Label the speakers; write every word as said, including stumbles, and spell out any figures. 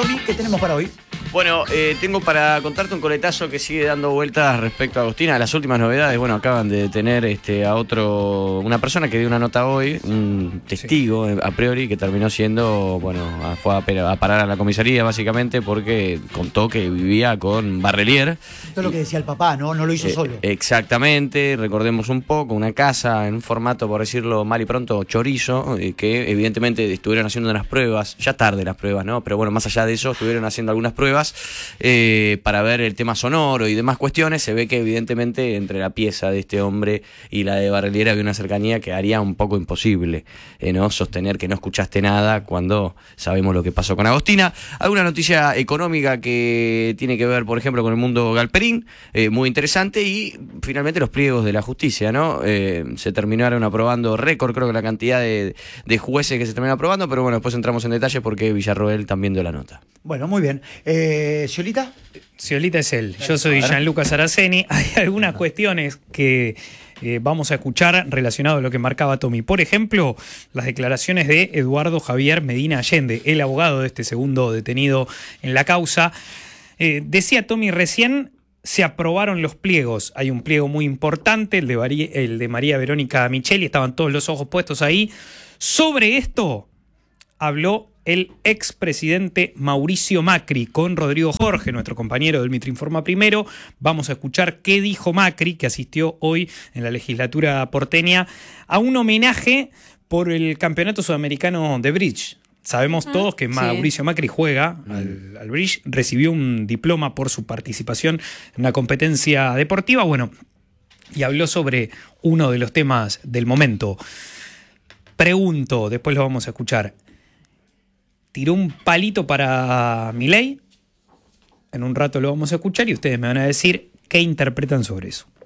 Speaker 1: Tommy, ¿qué tenemos para hoy?
Speaker 2: Bueno, eh, tengo para contarte un coletazo que sigue dando vueltas respecto a Agostina. Las últimas novedades, bueno, acaban de detener este, a otro, una persona que dio una nota hoy, un testigo sí. a priori, que terminó siendo, bueno, fue a, a parar a la comisaría básicamente porque contó que vivía con Barrelier.
Speaker 1: Esto es lo que decía el papá, ¿no? No lo hizo
Speaker 2: eh,
Speaker 1: solo.
Speaker 2: Exactamente, recordemos un poco, una casa en un formato, por decirlo mal y pronto, chorizo, eh, que evidentemente estuvieron haciendo unas pruebas, ya tarde las pruebas, ¿no? Pero bueno, más allá de eso, estuvieron haciendo algunas pruebas Eh, para ver el tema sonoro y demás cuestiones. Se ve que evidentemente entre la pieza de este hombre y la de Barrelier había una cercanía que haría un poco imposible eh, ¿no? sostener que no escuchaste nada cuando sabemos lo que pasó con Agostina. Alguna noticia económica que tiene que ver, por ejemplo, con el mundo galperín, eh, muy interesante, y finalmente los pliegos de la justicia, ¿no? Eh, se terminaron aprobando récord, creo que la cantidad de, de jueces que se terminaron aprobando, pero bueno, después entramos en detalle porque Villarroel también dio la nota.
Speaker 1: Bueno, muy bien. Eh, ¿Ciolita?
Speaker 3: Ciolita es él. Yo soy Gianluca Saraceni. Hay algunas cuestiones que eh, vamos a escuchar relacionadas a lo que marcaba Tommy. Por ejemplo, las declaraciones de Eduardo Javier Medina Allende, el abogado de este segundo detenido en la causa. Eh, decía Tommy recién, se aprobaron los pliegos. Hay un pliego muy importante, el de, María, el de María Verónica Micheli, estaban todos los ojos puestos ahí. Sobre esto habló el expresidente Mauricio Macri con Rodrigo Jorge, nuestro compañero del Mitre Informa Primero. Vamos a escuchar qué dijo Macri, que asistió hoy en la legislatura porteña a un homenaje por el Campeonato Sudamericano de Bridge. Sabemos todos que Mauricio sí. Macri juega al, al bridge, recibió un diploma por su participación en una competencia deportiva, bueno, y habló sobre uno de los temas del momento. Pregunto, después lo vamos a escuchar, tiró un palito para Milei, en un rato lo vamos a escuchar y ustedes me van a decir qué interpretan sobre eso.